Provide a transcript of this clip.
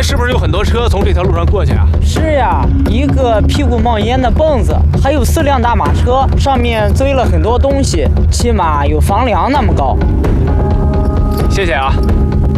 是不是有很多车从这条路上过去啊？ 是呀，一个屁股冒烟的蹦子，还有4辆大马车，上面堆了很多东西，起码有房梁那么高。 谢谢啊。